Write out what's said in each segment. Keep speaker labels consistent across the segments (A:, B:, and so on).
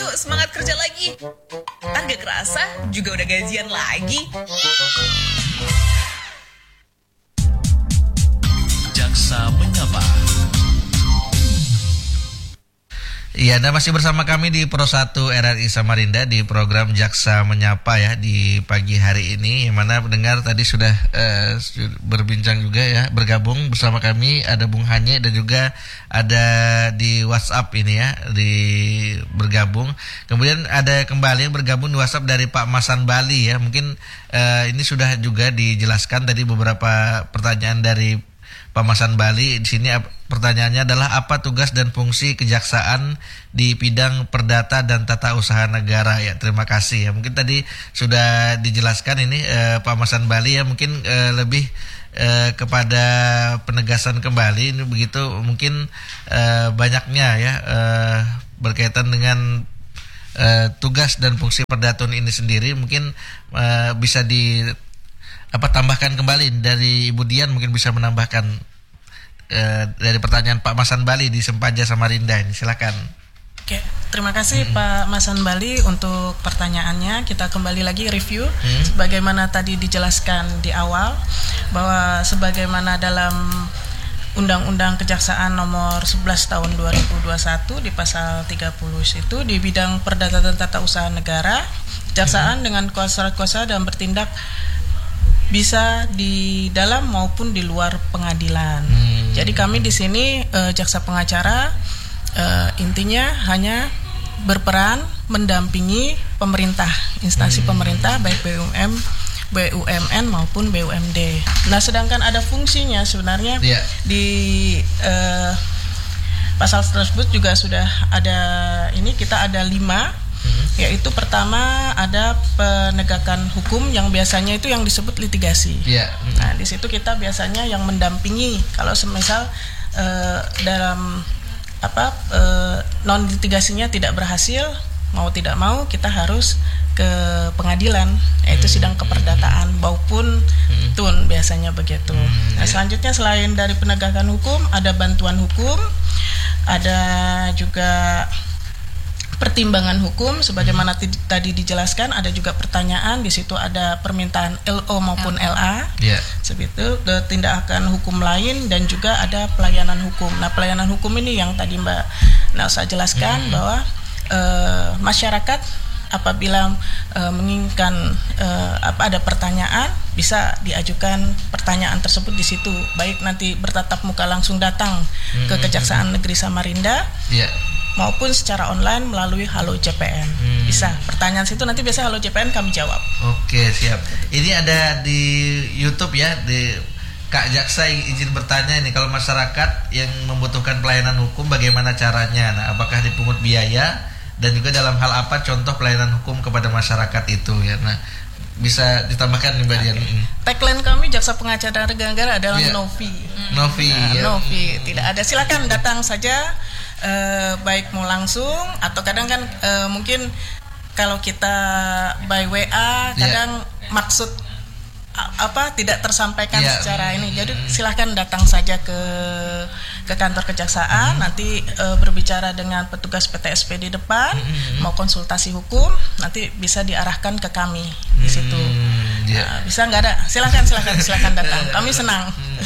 A: semangat kerja lagi. Ntar gak kerasa juga udah gajian lagi.
B: Jaksa Menyapa.
C: Iya, Anda masih bersama kami di Pro 1 RRI Samarinda di program Jaksa Menyapa ya di pagi hari ini, yang mana pendengar tadi sudah berbincang juga ya, bergabung bersama kami, ada Bung Hanye dan juga ada di WhatsApp ini ya, bergabung. Kemudian ada kembali yang bergabung di WhatsApp dari Pak Masan Bali ya. Mungkin ini sudah juga dijelaskan tadi beberapa pertanyaan dari Pak Masan Bali. Di sini pertanyaannya adalah apa tugas dan fungsi kejaksaan di bidang perdata dan tata usaha negara ya. Terima kasih ya. Mungkin tadi sudah dijelaskan ini Pak Masan Bali ya, mungkin lebih kepada penegasan kembali ini begitu, mungkin banyaknya ya berkaitan dengan tugas dan fungsi Perdatun ini sendiri. Mungkin bisa tambahkan kembali dari Ibu Dian, mungkin bisa menambahkan dari pertanyaan Pak Masan Bali di Sempaja Samarinda ini, silakan.
D: Oke, terima kasih Pak Masan Bali untuk pertanyaannya. Kita kembali lagi review sebagaimana tadi dijelaskan di awal bahwa sebagaimana dalam Undang-Undang Kejaksaan nomor 11 tahun 2021 di pasal 30 itu di bidang perdata dan tata usaha negara, kejaksaan dengan kuasa dan bertindak bisa di dalam maupun di luar pengadilan. Jadi kami di sini jaksa pengacara intinya hanya berperan mendampingi pemerintah, instansi pemerintah baik BUMN maupun BUMD. Nah, sedangkan ada fungsinya sebenarnya di pasal tersebut juga sudah ada ini, kita ada 5. Yaitu pertama ada penegakan hukum yang biasanya itu yang disebut litigasi. Nah, di situ kita biasanya yang mendampingi kalau semisal dalam non litigasinya tidak berhasil, mau tidak mau kita harus ke pengadilan, yaitu sidang keperdataan maupun tun, biasanya begitu. Nah, selanjutnya selain dari penegakan hukum ada bantuan hukum, ada juga pertimbangan hukum sebagaimana tadi dijelaskan, ada juga pertanyaan di situ, ada permintaan LO maupun LA. Seperti itu, tindakan hukum lain dan juga ada pelayanan hukum. Nah, pelayanan hukum ini yang tadi Mbak Nelsa jelaskan bahwa masyarakat apabila menginginkan ada pertanyaan bisa diajukan pertanyaan tersebut di situ, baik nanti bertatap muka langsung datang ke Kejaksaan Negeri Samarinda maupun secara online melalui Halo JPN. Bisa pertanyaan situ, nanti biasa Halo JPN kami jawab.
C: Oke, siap. Ini ada di YouTube ya, di Kak Jaksa izin bertanya ini, kalau masyarakat yang membutuhkan pelayanan hukum bagaimana caranya? Nah, apakah dipungut biaya dan juga dalam hal apa contoh pelayanan hukum kepada masyarakat itu ya? Nah, bisa ditambahkan nih Mbak Dian.
D: Tagline kami Jaksa Pengacara Negara adalah Novi.
C: Novi.
D: Novi, tidak ada. Silakan datang saja. Baik mau langsung atau kadang kan mungkin kalau kita by WA kadang maksud tidak tersampaikan secara ini. Jadi silahkan datang saja ke kantor kejaksaan, nanti berbicara dengan petugas PTSP di depan, mau konsultasi hukum, nanti bisa diarahkan ke kami di situ. Bisa nggak ada? Silakan datang. Kami senang.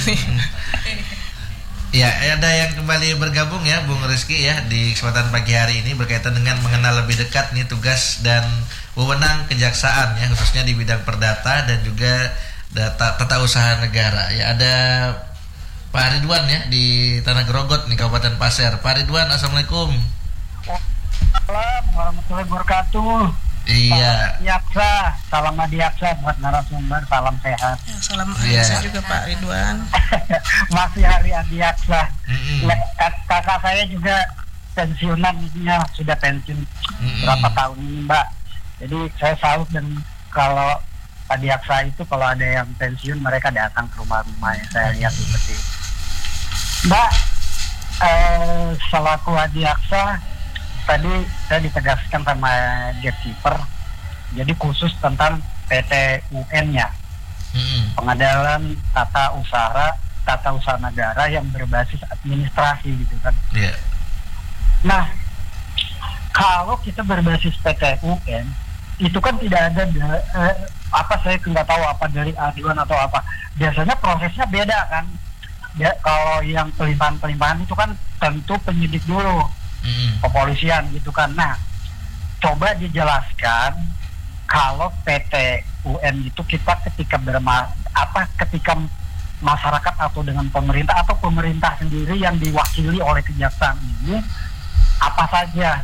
C: Ya, ada yang kembali bergabung ya, Bung Rizky ya, di kesempatan pagi hari ini berkaitan dengan mengenal lebih dekat nih tugas dan wewenang kejaksaan ya, khususnya di bidang perdata dan juga tata usaha negara. Ya, ada Pak Ridwan ya di Tanah Grogot nih, Kabupaten Pasir. Pak Ridwan, assalamualaikum.
E: Waalaikumsalam warahmatullahi wabarakatuh.
C: Iya.
E: Jaksa, salam Adiaksa buat narasumber, salam sehat.
D: Ya, salam Adiaksa juga Pak Ridwan.
E: Masih hari Adiaksa. Kakak saya juga pensiunannya sudah pensiun berapa tahun ini Mbak. Jadi saya salut, dan kalau Adiaksa itu kalau ada yang pensiun mereka datang ke rumah-rumah yang saya lihat seperti itu. Mbak, selaku Adiaksa tadi saya ditegaskan sama gatekeeper, jadi khusus tentang PT UN-nya, pengadilan tata usaha negara yang berbasis administrasi gitu kan.
C: Yeah.
E: Nah, kalau kita berbasis PT-UN itu kan tidak ada saya nggak tahu apa dari aduan atau apa. Biasanya prosesnya beda kan. Ya, kalau yang pelimpahan itu kan tentu penyidik dulu, kepolisian gitu kan. Nah, coba dijelaskan kalau PT-UN itu kita ketika ketika masyarakat atau dengan pemerintah atau pemerintah sendiri yang diwakili oleh kejaksaan ini apa saja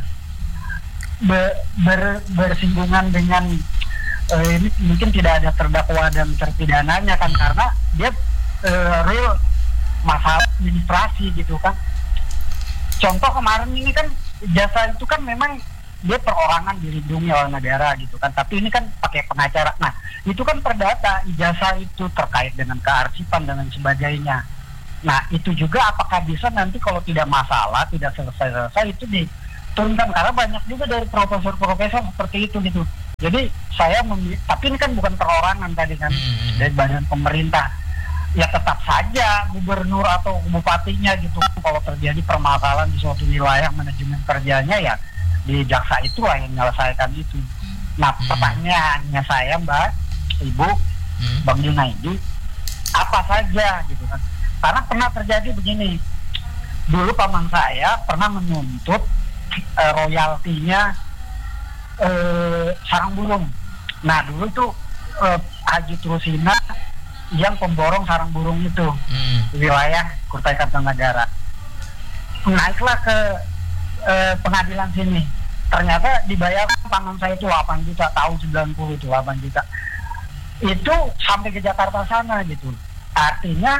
E: bersinggungan dengan ini mungkin tidak ada terdakwa dan terpidananya kan, karena dia real masalah administrasi gitu kan. Contoh kemarin ini kan jasa itu kan memang dia perorangan dilindungi oleh negara gitu kan, tapi ini kan pakai pengacara. Nah itu kan perdata, ijazah itu terkait dengan kearsipan dan sebagainya. Nah itu juga apakah bisa nanti kalau tidak masalah, tidak selesai itu diturunkan, karena banyak juga dari profesor-profesor seperti itu gitu. Jadi tapi ini kan bukan perorangan tadi kan, dari badan pemerintah. Ya tetap saja gubernur atau bupatinya gitu, kalau terjadi permasalahan di suatu wilayah manajemen kerjanya ya di jaksa itulah yang menyelesaikan itu. Nah pertanyaannya saya Mbak, Ibu, Bang Junaidi, apa saja gitu kan? Karena pernah terjadi begini, dulu paman saya pernah menuntut royaltinya sarang burung. Nah dulu itu Haji Trusina yang pemborong sarang burung itu wilayah Kutai Kartanegara. Naiklah ke pengadilan sini, ternyata dibayar paman saya itu 8 juta tahun 90 itu 8 juta itu sampai ke Jakarta sana gitu. Artinya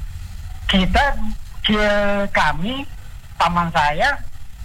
E: kami paman saya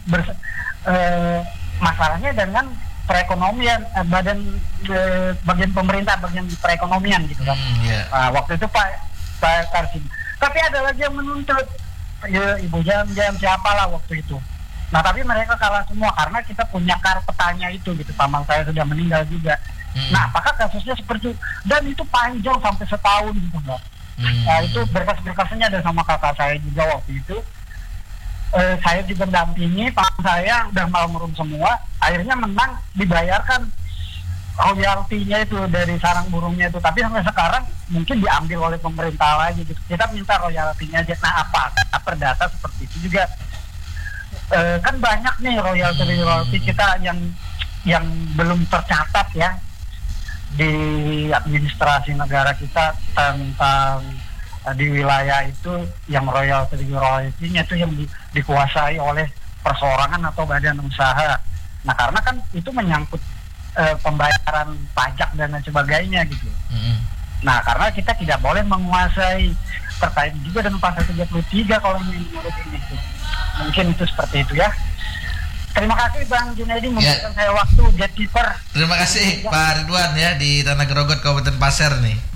E: masalahnya dengan perekonomian, bagian pemerintah, bagian perekonomian gitu kan. Waktu itu Pak Karsim. Tapi ada lagi yang menuntut, Ibu Jam siapalah waktu itu. Nah tapi mereka kalah semua karena kita punya petanya itu gitu. Paman saya sudah meninggal juga. Nah apakah kasusnya seperti itu? Dan itu panjang sampai setahun gitu Mbak. Nah itu berkas-berkasnya ada sama kakak saya juga waktu itu. Saya juga mendampingi, paman saya udah malmerum semua, akhirnya menang, dibayarkan royaltinya itu dari sarang burungnya itu, tapi sampai sekarang mungkin diambil oleh pemerintah lagi gitu. Kita minta royaltinya aja. Nah apa perdata seperti itu juga kan banyak nih royalti kita yang belum tercatat ya di administrasi negara kita tentang di wilayah itu yang royaltinya itu yang dikuasai oleh perseorangan atau badan usaha. Nah karena kan itu menyangkut pembayaran pajak dan lain sebagainya gitu. Nah karena kita tidak boleh menguasai, terkait juga dengan pasal 33 kalau menurut ini itu. Mungkin itu seperti itu ya. Terima kasih Bang Junaidi memberikan saya waktu, gatekeeper.
C: Terima kasih Pak Ridwan ya di Tanah Grogot Kabupaten Pasir nih.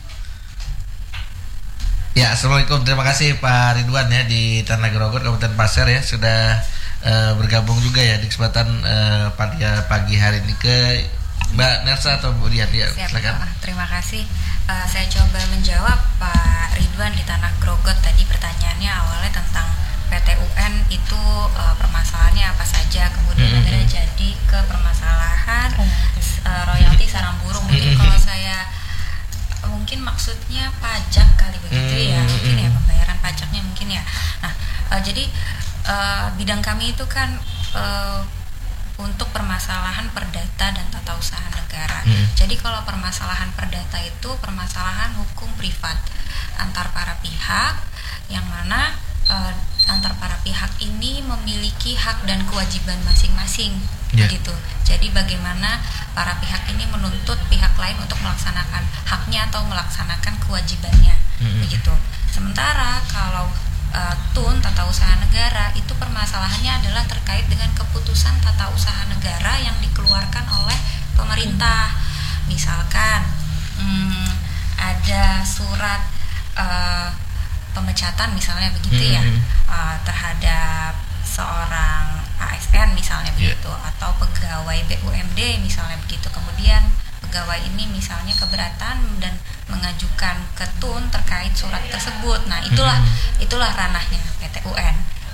C: Ya, assalamualaikum. Terima kasih Pak Ridwan ya di Tanah Grogot Kabupaten Pasir ya sudah bergabung juga ya di kesempatan pagi hari ini. Ke Mbak Nersa atau Bu Dian ya. Silakan.
F: Terima kasih. Saya coba menjawab Pak Ridwan di Tanah Grogot tadi. Pertanyaannya awalnya tentang PT-UN itu permasalahannya apa saja, kemudian ada jadi ke permasalahan royalti sarang burung. Mungkin kalau saya mungkin maksudnya pajak kali begitu ya, mungkin ya pembayaran pajaknya mungkin ya. Nah jadi bidang kami itu kan untuk permasalahan perdata dan tata usaha negara. Jadi kalau permasalahan perdata itu permasalahan hukum privat antar para pihak, yang mana antar para pihak ini memiliki hak dan kewajiban masing-masing, gitu. Jadi bagaimana para pihak ini menuntut pihak lain untuk melaksanakan haknya atau melaksanakan kewajibannya, begitu. Sementara kalau TUN tata usaha negara itu permasalahannya adalah terkait dengan keputusan tata usaha negara yang dikeluarkan oleh pemerintah. Misalkan ada surat pemecatan misalnya begitu ya, terhadap seorang ASN misalnya begitu, atau pegawai BUMD misalnya begitu. Kemudian pegawai ini misalnya keberatan dan mengajukan ke TUN terkait surat tersebut. Nah itulah ranahnya PT-UN.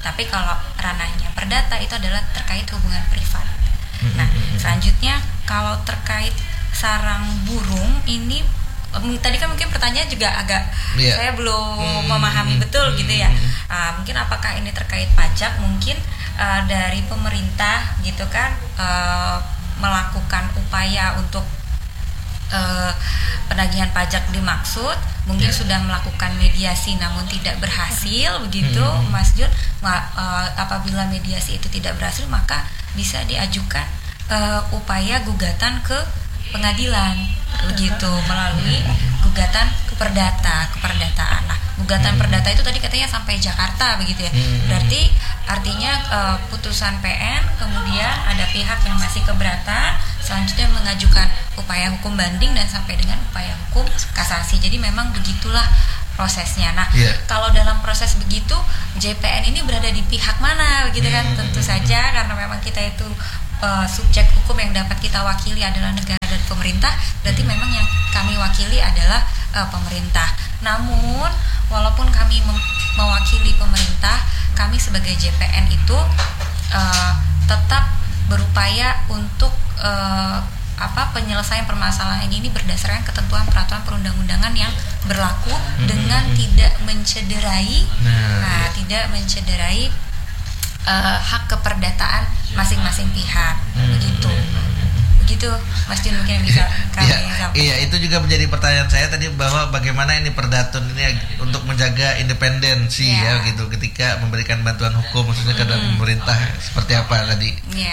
F: Tapi kalau ranahnya perdata itu adalah terkait hubungan privat. Nah, selanjutnya kalau terkait sarang burung ini tadi kan mungkin pertanyaan juga agak saya belum memahami betul gitu ya. Mungkin apakah ini terkait pajak, mungkin dari pemerintah gitu kan melakukan upaya untuk penagihan pajak dimaksud, mungkin sudah melakukan mediasi namun tidak berhasil begitu Mas Jun. Apabila mediasi itu tidak berhasil, maka bisa diajukan upaya gugatan ke pengadilan begitu melalui gugatan keperdataan. Nah, gugatan perdata itu tadi katanya sampai Jakarta begitu ya. Berarti artinya putusan PN, kemudian ada pihak yang masih keberatan, selanjutnya mengajukan upaya hukum banding dan sampai dengan upaya hukum kasasi. Jadi memang begitulah prosesnya. Nah, kalau dalam proses begitu JPN ini berada di pihak mana begitu kan? Tentu saja karena memang kita itu subjek hukum yang dapat kita wakili adalah negara dan pemerintah, berarti memang yang kami wakili adalah pemerintah. Namun walaupun kami mewakili pemerintah, kami sebagai JPN itu tetap berupaya untuk penyelesaian permasalahan ini berdasarkan ketentuan peraturan perundang-undangan yang berlaku dengan tidak mencederai tidak mencederai hak keperdataan masing-masing pihak. Begitu Mas Jun mungkin bisa kami sampaikan. Iya,
C: itu juga menjadi pertanyaan saya tadi, bahwa bagaimana ini Perdatun ini untuk menjaga independensi ya gitu ketika memberikan bantuan hukum maksudnya ke pemerintah, seperti apa tadi.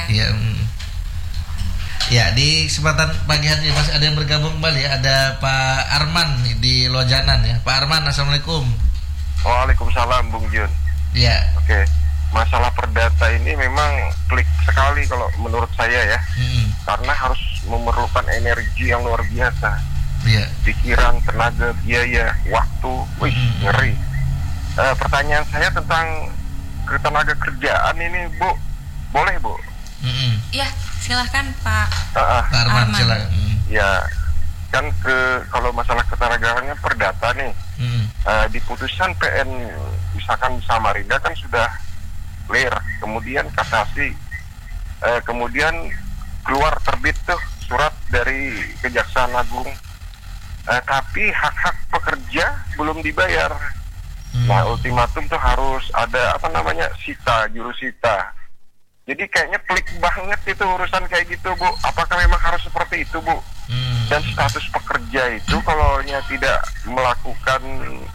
C: Ya, di kesempatan pagi hari masih ada yang bergabung kembali ya. Ada Pak Arman di Lojanan ya. Pak Arman, assalamualaikum.
G: Waalaikumsalam Bung Jun.
C: Iya.
G: Oke. Masalah perdata ini memang pelik sekali kalau menurut saya ya, karena harus memerlukan energi yang luar biasa, pikiran, tenaga, biaya, waktu, ngeri. Pertanyaan saya tentang ketenaga kerjaan ini, Bu, boleh Bu?
F: Ya, silahkan Pak
C: Arman. Silakan.
G: Ya, kan kalau masalah ketenagaannya perdata nih, di putusan PN misalkan Samarinda kan sudah clear, kemudian kasasi, kemudian keluar terbit tuh surat dari Kejaksaan Agung, tapi hak-hak pekerja belum dibayar. Nah, ultimatum tuh harus ada jurusita. Jadi kayaknya pelik banget itu urusan kayak gitu, Bu. Apakah memang harus seperti itu, Bu? Dan status pekerja itu kalau tidak melakukan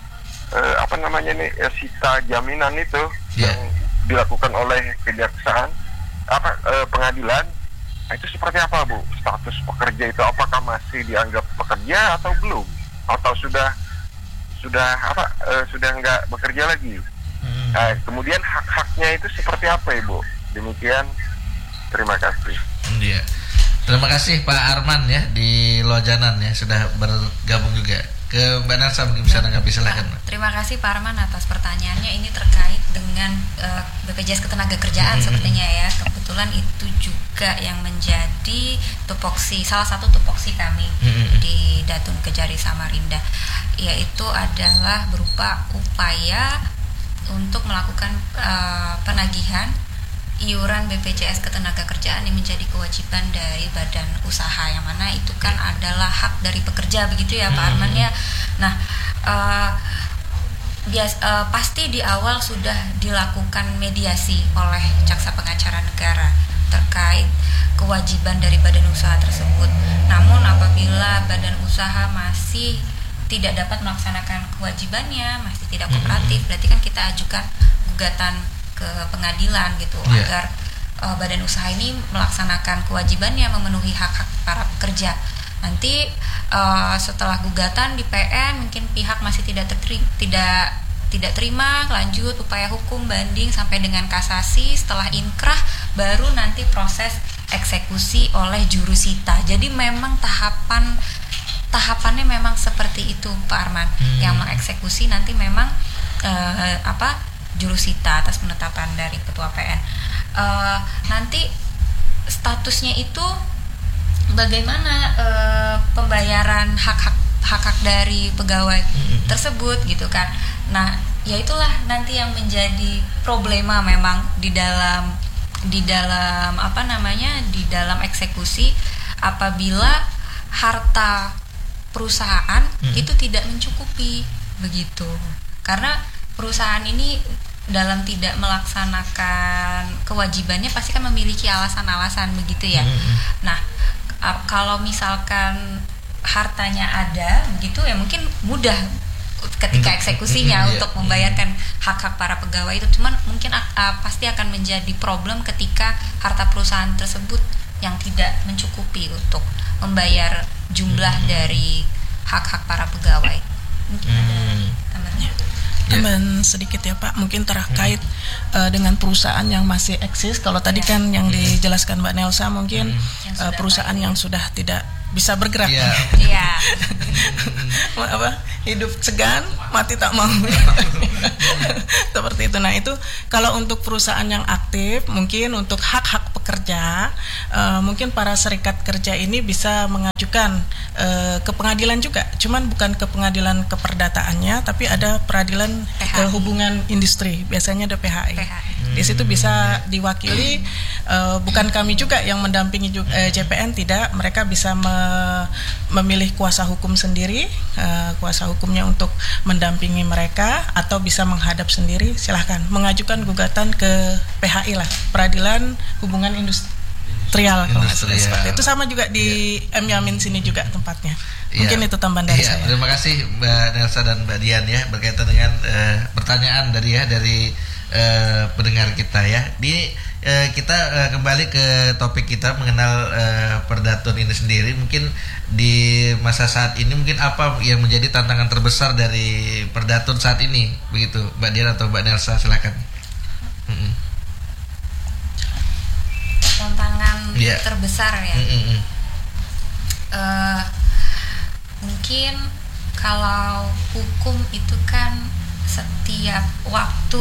G: sita jaminan itu yang dilakukan oleh kejaksaan pengadilan, itu seperti apa, Bu? Status pekerja itu apakah masih dianggap pekerja atau belum? Atau sudah nggak bekerja lagi? Kemudian hak-haknya itu seperti apa, Ibu? Demikian, terima kasih.
C: Iya. Terima kasih Pak Arman ya di Lojanan ya, sudah bergabung juga. Ke Mbak Narsa mungkin bisa tanggapi, silakan.
F: Terima kasih Pak Arman atas pertanyaannya. Ini terkait dengan BPJS Ketenagakerjaan sepertinya ya. Kebetulan itu juga yang menjadi salah satu tupoksi kami di Datun Kejari Samarinda, yaitu adalah berupa upaya untuk melakukan penagihan iuran BPJS Ketenagakerjaan yang menjadi kewajiban dari badan usaha, yang mana itu kan adalah hak dari pekerja begitu ya Pak Arman ya. Nah, pasti di awal sudah dilakukan mediasi oleh jaksa pengacara negara terkait kewajiban dari badan usaha tersebut. Namun apabila badan usaha masih tidak dapat melaksanakan kewajibannya, masih tidak kooperatif, berarti kan kita ajukan gugatan ke pengadilan gitu, agar badan usaha ini melaksanakan kewajibannya, memenuhi hak-hak para pekerja. Nanti setelah gugatan di PN mungkin pihak masih tidak terima, lanjut upaya hukum banding sampai dengan kasasi. Setelah inkrah baru nanti proses eksekusi oleh jurusita. Jadi memang tahapannya memang seperti itu Pak Arman. Yang mengeksekusi nanti memang jurusita atas penetapan dari ketua PN. Nanti statusnya itu bagaimana pembayaran hak-hak hak-hak dari pegawai tersebut gitu kan. Nah, ya itulah nanti yang menjadi problema memang di dalam di dalam eksekusi, apabila harta perusahaan itu tidak mencukupi begitu. Karena perusahaan ini dalam tidak melaksanakan kewajibannya pasti kan memiliki alasan-alasan begitu ya. Nah, kalau misalkan hartanya ada begitu ya mungkin mudah ketika eksekusinya untuk membayarkan hak-hak para pegawai itu. Cuman mungkin pasti akan menjadi problem ketika harta perusahaan tersebut yang tidak mencukupi untuk membayar jumlah dari hak-hak para pegawai. Mungkin ada tambahannya.
D: Tambahan sedikit ya Pak, mungkin terkait dengan perusahaan yang masih eksis. Kalau tadi kan yang dijelaskan Mbak Nelsa mungkin perusahaan yang sudah tidak bisa bergerak. Hidup segan, mati tak mau. Seperti itu. Nah, itu kalau untuk perusahaan yang aktif, mungkin untuk hak-hak pekerja, mungkin para serikat kerja ini bisa mengajukan ke pengadilan juga. Cuman bukan ke pengadilan keperdataannya, tapi ada peradilan hubungan industri. Biasanya ada PHI. Di situ bisa diwakili, bukan kami juga yang mendampingi JPN, tidak. Mereka bisa memilih kuasa hukum sendiri, kuasa hukumnya untuk mendampingi mereka, atau bisa menghadap sendiri. Silahkan mengajukan gugatan ke PHI lah, peradilan hubungan industrial. Seperti itu. Sama juga di M Yamin sini juga tempatnya. Mungkin itu tambahan dari saya.
C: Terima kasih Mbak Nelsa dan Mbak Dian ya, berkaitan dengan pertanyaan dari pendengar kita ya. Kita kembali ke topik kita mengenal Perdatun ini sendiri. Mungkin di masa saat ini mungkin apa yang menjadi tantangan terbesar dari Perdatun saat ini, begitu Mbak Dian atau Mbak Nelsa, silakan.
F: Tantangan terbesar ya. Mungkin kalau hukum itu kan setiap waktu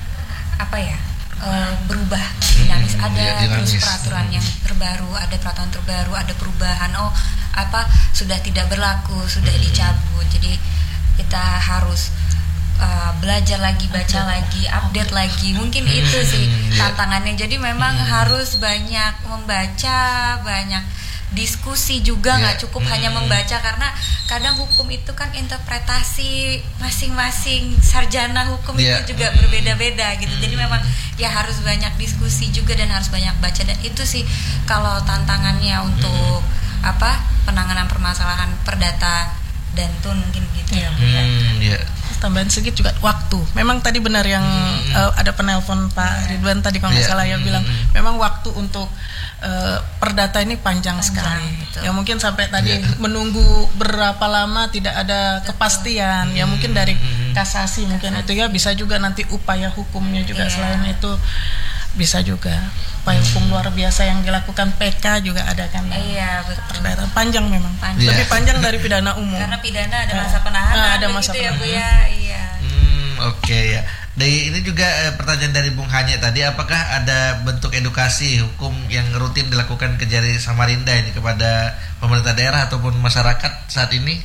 F: berubah, dinamis. Ada terus peraturan yang terbaru, ada peraturan terbaru, ada perubahan. Sudah tidak berlaku, sudah dicabut. Jadi kita harus belajar lagi, baca lagi, update lagi. Mungkin itu sih tantangannya. Jadi memang harus banyak membaca, banyak diskusi juga, nggak cukup hanya membaca, karena kadang hukum itu kan interpretasi masing-masing sarjana hukum itu juga berbeda-beda gitu. Jadi memang ya harus banyak diskusi juga dan harus banyak baca, dan itu sih kalau tantangannya untuk penanganan permasalahan perdata dan tun, mungkin gitu ya.
D: Tambahan sedikit juga waktu. Memang tadi benar yang ada penelpon Pak Ridwan tadi kalau nggak salah ya, bilang memang waktu untuk perdata ini panjang sekali. Betul. Ya mungkin sampai tadi menunggu berapa lama tidak ada kepastian. Ya mungkin dari kasasi mungkin itu ya, bisa juga nanti upaya hukumnya juga selain itu bisa juga upaya hukum luar biasa yang dilakukan PK juga ada kan.
F: Betul.
D: Perdata panjang memang. Lebih panjang dari pidana umum.
F: Karena pidana ada masa penahanan.
D: Ada masa penahanan.
F: Ya,
C: Oke ya. Dari ini juga pertanyaan dari Bung Hanye tadi, apakah ada bentuk edukasi hukum yang rutin dilakukan Kejari Samarinda ini kepada pemerintah daerah ataupun masyarakat saat ini?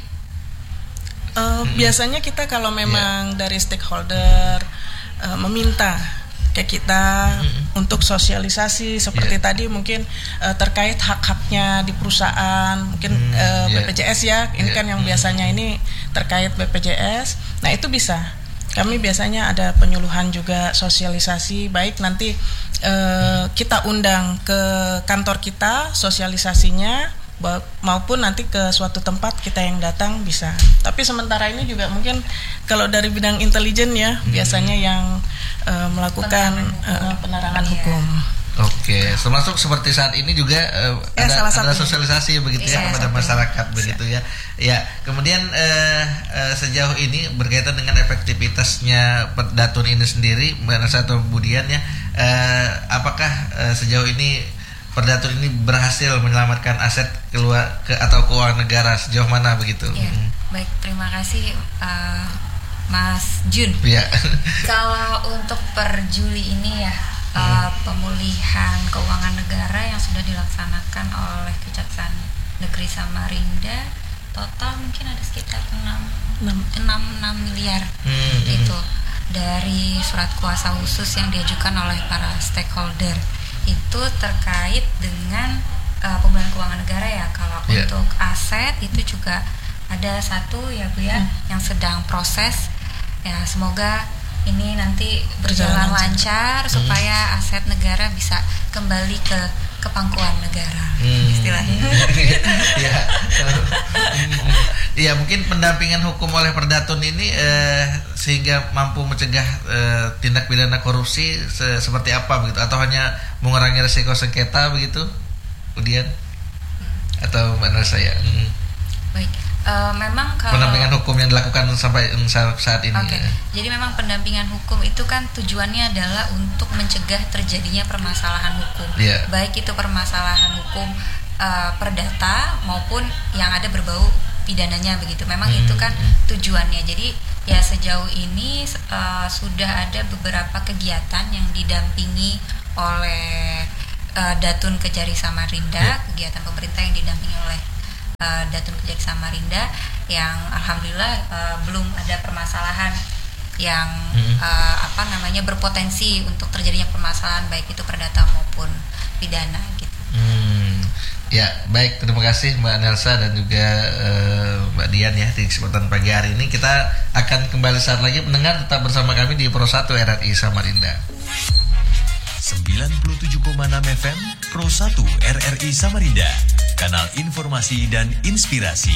D: Biasanya kita kalau memang dari stakeholder meminta ke kita untuk sosialisasi seperti tadi mungkin terkait hak-haknya di perusahaan, mungkin BPJS ya, ini kan yang biasanya ini terkait BPJS. Nah itu bisa. Kami biasanya ada penyuluhan juga, sosialisasi, baik nanti kita undang ke kantor kita sosialisasinya, maupun nanti ke suatu tempat kita yang datang bisa. Tapi sementara ini juga mungkin kalau dari bidang intelijen ya biasanya yang melakukan penerangan hukum.
C: Oke, termasuk seperti saat ini juga ada sosialisasi begitu ya kepada masyarakat begitu ya. Ya, kemudian sejauh ini berkaitan dengan efektivitasnya Perdatun ini sendiri, Mbak Nelsa atau Budian ya, apakah sejauh ini Perdatun ini berhasil menyelamatkan aset atau keuangan negara, sejauh mana begitu?
F: Ya, baik, terima kasih Mas Jun.
C: Ya.
F: Kalau untuk per Juli ini ya, pemulihan keuangan negara yang sudah dilaksanakan oleh Kejaksaan Negeri Samarinda total mungkin ada sekitar 6 miliar gitu dari surat kuasa khusus yang diajukan oleh para stakeholder itu terkait dengan pemulihan keuangan negara ya. Kalau untuk aset itu juga ada satu ya Bu ya yang sedang proses ya, semoga ini nanti berjalan lancar supaya aset negara bisa kembali ke kepangkuan negara istilahnya.
C: Ya mungkin pendampingan hukum oleh Perdatun ini sehingga mampu mencegah tindak pidana korupsi seperti apa begitu, atau hanya mengurangi risiko sengketa begitu kemudian, atau mana saya
F: baik. Memang kalau
C: pendampingan hukum yang dilakukan sampai saat ini.
F: Jadi memang pendampingan hukum itu kan tujuannya adalah untuk mencegah terjadinya permasalahan hukum, baik itu permasalahan hukum perdata maupun yang ada berbau pidananya begitu. Memang itu kan tujuannya. Jadi ya sejauh ini sudah ada beberapa kegiatan yang didampingi oleh Datun Kejari Samarinda, kegiatan pemerintah yang didampingi oleh Datun Kejari Samarinda yang alhamdulillah belum ada permasalahan yang berpotensi untuk terjadinya permasalahan baik itu perdata maupun pidana gitu.
C: Ya baik, terima kasih Mbak Nelsa dan juga Mbak Dian ya di kesempatan pagi hari ini. Kita akan kembali saat lagi. Pendengar tetap bersama kami di Pro 1 RRI Samarinda
B: 97,6 FM Pro 1 RRI Samarinda, kanal informasi dan inspirasi.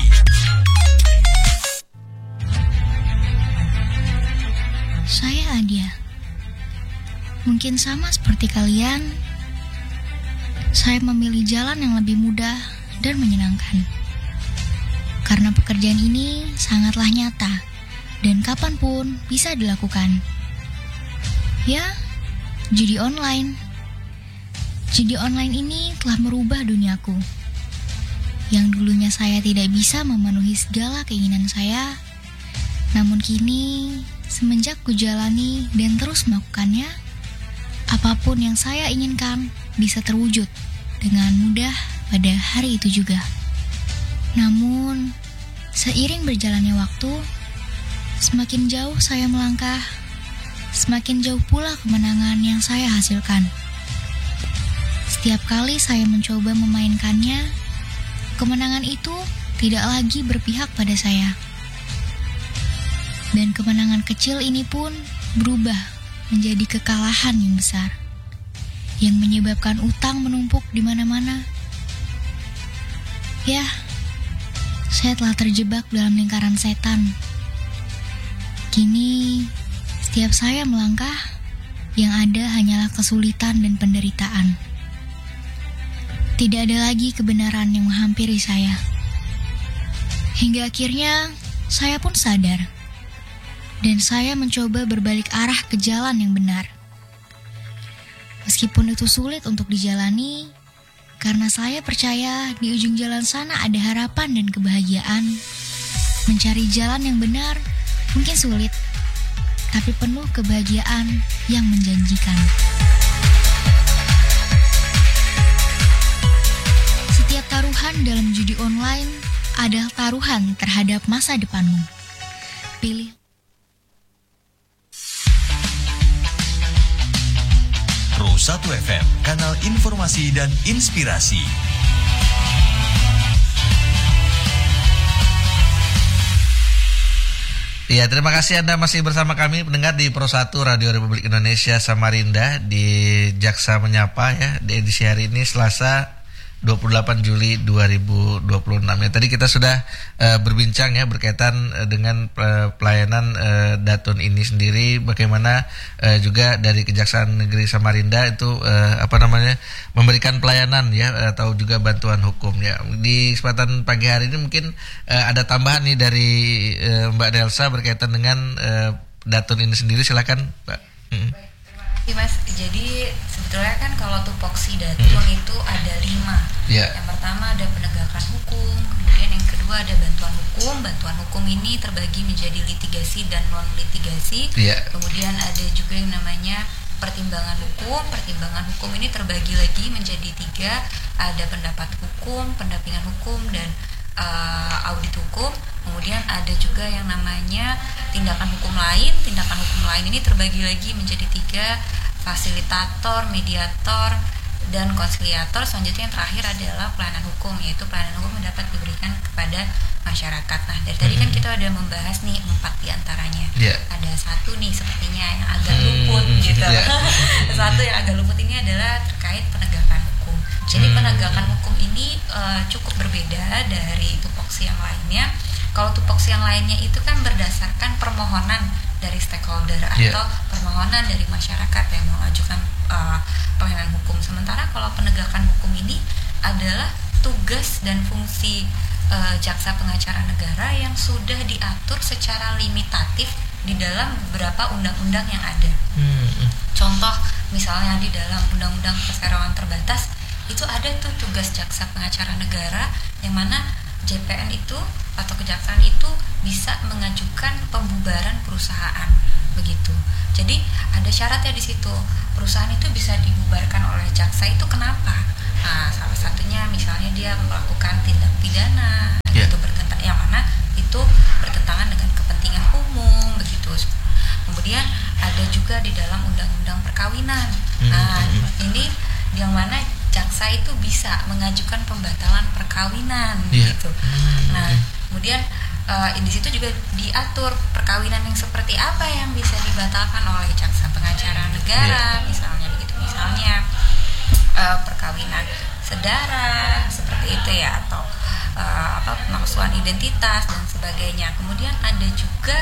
H: Saya Adia. Mungkin sama seperti kalian, saya memilih jalan yang lebih mudah dan menyenangkan. Karena pekerjaan ini sangatlah nyata dan kapanpun bisa dilakukan. Ya, judi online. Judi online ini telah merubah duniaku. Yang dulunya saya tidak bisa memenuhi segala keinginan saya, namun kini semenjak kujalani dan terus melakukannya, apapun yang saya inginkan bisa terwujud dengan mudah pada hari itu juga. Namun, seiring berjalannya waktu, semakin jauh saya melangkah, semakin jauh pula kemenangan yang saya hasilkan. Setiap kali saya mencoba memainkannya, kemenangan itu tidak lagi berpihak pada saya. Dan kemenangan kecil ini pun berubah menjadi kekalahan yang besar, yang menyebabkan utang menumpuk di mana-mana. Ya, saya telah terjebak dalam lingkaran setan. Kini, setiap saya melangkah, yang ada hanyalah kesulitan dan penderitaan. Tidak ada lagi kebenaran yang menghampiri saya. Hingga akhirnya, saya pun sadar. Dan saya mencoba berbalik arah ke jalan yang benar. Meskipun itu sulit untuk dijalani, karena saya percaya di ujung jalan sana ada harapan dan kebahagiaan. Mencari jalan yang benar mungkin sulit, tapi penuh kebahagiaan yang menjanjikan. Setiap taruhan dalam judi online adalah taruhan terhadap masa depanmu. Pilih
B: Pro 1 FM, kanal informasi dan inspirasi.
C: Ya, terima kasih Anda masih bersama kami pendengar di Pro 1 Radio Republik Indonesia Samarinda di Jaksa Menyapa ya, di edisi hari ini Selasa 28 Juli 2026 ya. Tadi kita sudah berbincang ya berkaitan dengan pelayanan Datun ini sendiri, bagaimana juga dari Kejaksaan Negeri Samarinda itu memberikan pelayanan ya atau juga bantuan hukum ya. Di kesempatan pagi hari ini mungkin ada tambahan nih dari Mbak Nelsa berkaitan dengan Datun ini sendiri, silakan Mbak.
F: Mas, jadi sebetulnya kan kalau tupoksi Datun itu ada 5. Yang pertama ada penegakan hukum, kemudian yang kedua ada bantuan hukum. Bantuan hukum ini terbagi menjadi litigasi dan non litigasi. Kemudian ada juga yang namanya pertimbangan hukum. Pertimbangan hukum ini terbagi lagi menjadi 3. Ada pendapat hukum, pendampingan hukum, dan audit hukum, kemudian ada juga yang namanya tindakan hukum lain. Tindakan hukum lain ini terbagi lagi menjadi 3, fasilitator, mediator, dan konsiliator. Selanjutnya yang terakhir adalah pelayanan hukum, yaitu pelayanan hukum yang dapat diberikan kepada masyarakat. Nah, dari tadi kan kita ada membahas nih 4 diantaranya. Ada satu nih sepertinya yang agak luput gitu. Satu yang agak luput ini adalah terkait penegakan hukum. Jadi penegakan hukum ini cukup berbeda dari tupoksi yang lainnya. Kalau tupoksi yang lainnya itu kan berdasarkan permohonan dari stakeholder atau permohonan dari masyarakat yang mengajukan pelayanan hukum. Sementara kalau penegakan hukum ini adalah tugas dan fungsi jaksa pengacara negara yang sudah diatur secara limitatif di dalam beberapa undang-undang yang ada. Contoh misalnya di dalam Undang-Undang Perseroan Terbatas itu ada tuh tugas jaksa pengacara negara yang mana JPN itu atau kejaksaan itu bisa mengajukan pembubaran perusahaan begitu. Jadi ada syaratnya di situ. Perusahaan itu bisa dibubarkan oleh jaksa itu kenapa? Nah, salah satunya misalnya dia melakukan tindak pidana itu bertentangan, yang mana itu bertentangan dengan kepentingan umum begitu. Kemudian ada juga di dalam undang-undang perkawinan. Nah, ini yang mana jaksa itu bisa mengajukan pembatalan perkawinan gitu. Nah, kemudian di situ juga diatur perkawinan yang seperti apa yang bisa dibatalkan oleh jaksa pengacara negara, misalnya begitu. Misalnya perkawinan sedara seperti itu ya, atau pemalsuan identitas dan sebagainya. Kemudian ada juga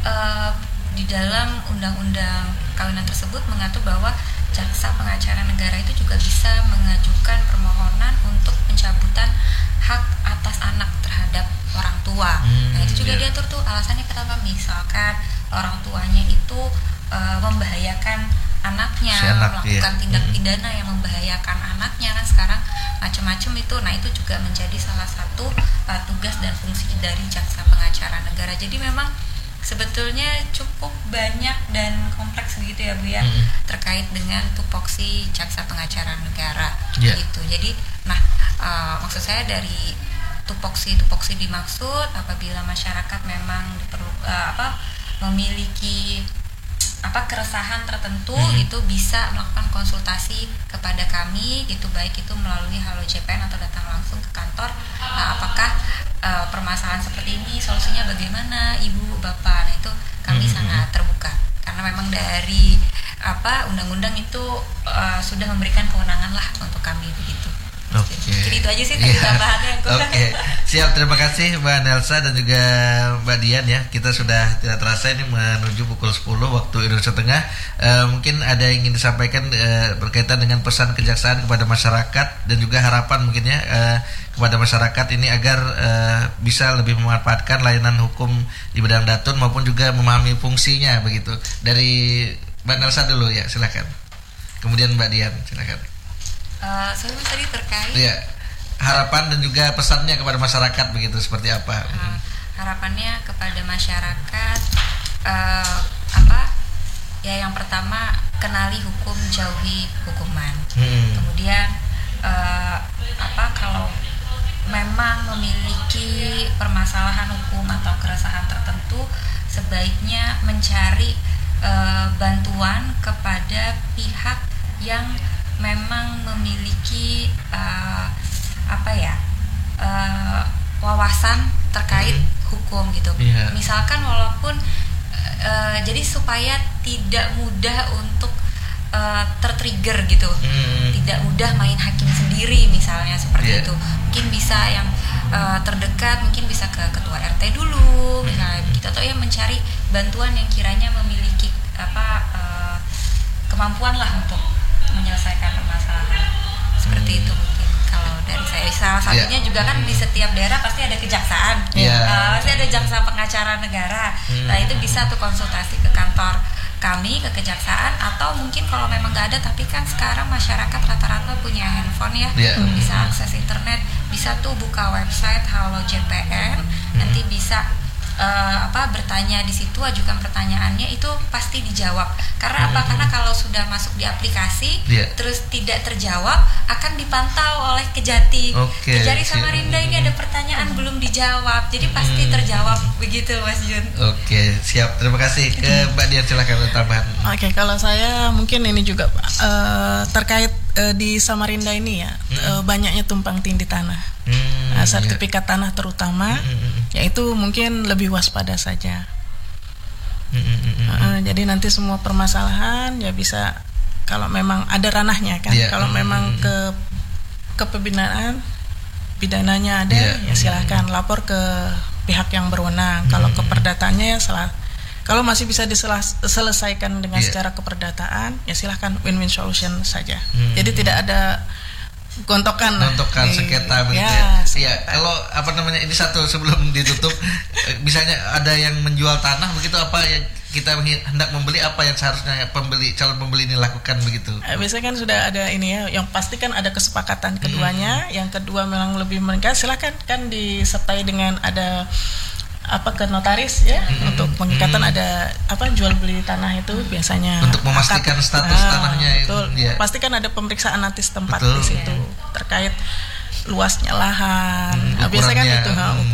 F: di dalam undang-undang perkawinan tersebut mengatur bahwa jaksa pengacara negara itu juga bisa mengajukan permohonan untuk pencabutan hak atas anak terhadap orang tua. Nah, itu juga diatur tuh alasannya kenapa, misalkan orang tuanya itu membahayakan anaknya, melakukan tindak pidana yang membahayakan anaknya, kan sekarang macam-macam itu. Nah, itu juga menjadi salah satu tugas dan fungsi dari jaksa pengacara negara. Jadi memang sebetulnya cukup banyak dan kompleks begitu ya Bu ya, terkait dengan tupoksi jaksa pengacara negara gitu. Jadi maksud saya dari tupoksi dimaksud apabila masyarakat memang memiliki keresahan tertentu, itu bisa melakukan konsultasi kepada kami gitu, baik itu melalui Halo JPN atau datang langsung ke kantor. Apakah permasalahan seperti ini solusinya bagaimana Ibu Bapak? Nah, itu kami sangat terbuka karena memang dari undang-undang itu sudah memberikan kewenangan lah untuk kami begitu. Jadi itu aja sih tambahannya yang kurang.
C: Siap, terima kasih Mbak Nelsa dan juga Mbak Dian ya. Kita sudah tidak terasa ini menuju pukul 10 waktu Indonesia Tengah. Mungkin ada yang ingin disampaikan berkaitan dengan pesan kejaksaan kepada masyarakat dan juga harapan mungkin ya kepada masyarakat ini agar bisa lebih memanfaatkan layanan hukum di bidang datun maupun juga memahami fungsinya begitu. Dari Mbak Nelsa dulu ya, silakan. Kemudian Mbak Dian, silakan.
F: Saya tadi terkait
C: harapan dan juga pesannya kepada masyarakat begitu seperti apa?
F: Harapannya kepada masyarakat ya, yang pertama kenali hukum, jauhi hukuman. Kemudian kalau memang memiliki permasalahan hukum atau keresahan tertentu, sebaiknya mencari bantuan kepada pihak yang memang memiliki wawasan terkait hukum gitu. Misalkan walaupun jadi supaya tidak mudah untuk tertrigger gitu, tidak mudah main hakim sendiri misalnya seperti itu. Mungkin bisa yang terdekat, mungkin bisa ke ketua RT dulu misalnya begitu, atau ya mencari bantuan yang kiranya memiliki kemampuan lah untuk menyelesaikan permasalahan seperti itu. Mungkin kalau dari saya salah satunya juga kan di setiap daerah pasti ada kejaksaan, pasti ada jaksa pengacara negara. Nah, itu bisa tuh konsultasi ke kantor kami, ke kejaksaan, atau mungkin kalau memang nggak ada, tapi kan sekarang masyarakat rata-rata punya handphone ya, bisa akses internet, bisa tuh buka website Halo JPN, nanti bisa bertanya di situ, ajukan pertanyaannya itu pasti dijawab. Karena apa? Karena kalau sudah masuk di aplikasi terus tidak terjawab akan dipantau oleh Kejati. Kejari Samarinda ini ada pertanyaan belum dijawab, jadi pasti terjawab begitu, Mas Jun.
C: Oke, siap. Terima kasih. Mbak Dian, silakan tambahan.
D: Oke, kalau saya mungkin ini juga terkait di Samarinda ini ya, banyaknya tumpang tindih tanah. Sertifikat tanah terutama, yaitu mungkin lebih waspada saja. Jadi nanti semua permasalahan ya bisa, kalau memang ada ranahnya kan, kalau memang ke pidananya ada, ya silahkan lapor ke pihak yang berwenang. Kalau keperdataannya kalau masih bisa diselesaikan dengan secara keperdataan, ya silahkan win-win solution saja. Jadi tidak ada gontokan
C: sengketa begitu ya. Kalau ini satu sebelum ditutup, misalnya ada yang menjual tanah begitu, apa yang kita hendak membeli, apa yang seharusnya calon pembeli ini lakukan begitu?
D: Biasanya kan sudah ada ini ya, yang pasti kan ada kesepakatan keduanya. Yang kedua memang lebih meningkat, silahkan kan disertai dengan ada ke notaris ya, untuk pengikatan ada jual beli tanah itu biasanya
C: untuk memastikan status tanahnya.
D: Betul. Pastikan ada pemeriksaan nanti setempat di situ terkait luasnya lahan. Biasanya kan itu